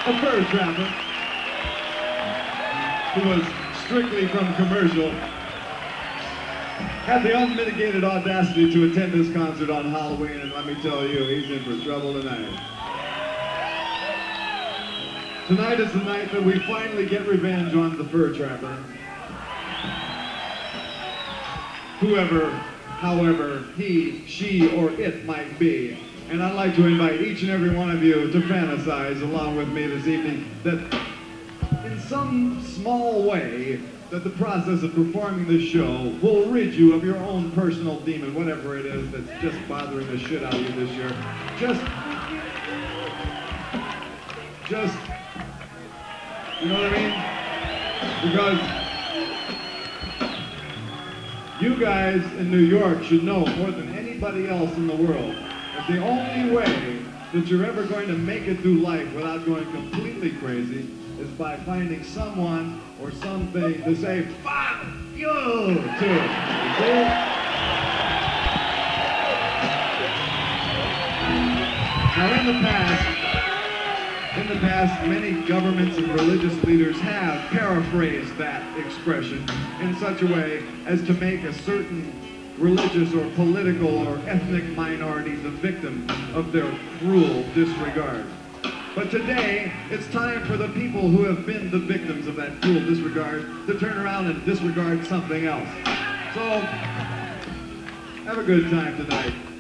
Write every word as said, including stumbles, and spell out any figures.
a fur trapper who was strictly from commercial, had the unmitigated audacity to attend this concert on Halloween, and let me tell you, he's in for trouble tonight. Tonight is the night that we finally get revenge on the fur trapper. Whoever, however, he, she, or it might be. And I'd like to invite each and every one of you to fantasize along with me this evening that in some small way that the process of performing this show will rid you of your own personal demon, whatever it is that's just bothering the shit out of you this year. Just, just, you know what I mean? Because you guys in New York should know more than anybody else in the world that the only way that you're ever going to make it through life without going completely crazy is by finding someone or something to say, fuck you, to. See? Now in the past, in the past, many governments and religious leaders have paraphrased that expression in such a way as to make a certain religious or political or ethnic minority the victim of their cruel disregard. But today, it's time for the people who have been the victims of that cruel disregard to turn around and disregard something else. So, have a good time tonight.